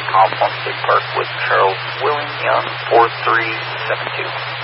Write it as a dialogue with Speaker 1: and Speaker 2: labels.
Speaker 1: call Plum State Park with Charles Willing Young, 4372.